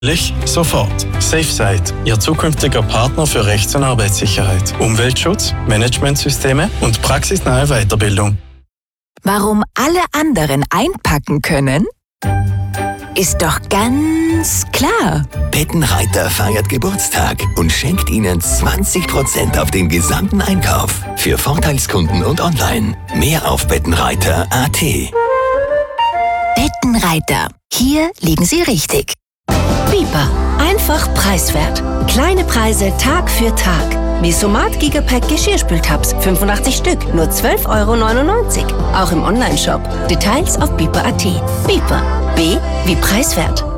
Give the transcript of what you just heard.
Sofort. SafeSite, Ihr zukünftiger Partner für Rechts- und Arbeitssicherheit, Umweltschutz, Managementsysteme und praxisnahe Weiterbildung. Warum alle anderen einpacken können? Ist doch ganz klar. Bettenreiter feiert Geburtstag und schenkt Ihnen 20% auf den gesamten Einkauf. Für Vorteilskunden und online. Mehr auf bettenreiter.at. Bettenreiter. Hier liegen Sie richtig. Biber. Einfach preiswert. Kleine Preise Tag für Tag. Wie Somat Gigapack Geschirrspültabs. 85 Stück. Nur 12,99 €. Auch im Onlineshop. Details auf biber.at. Biber. B wie preiswert.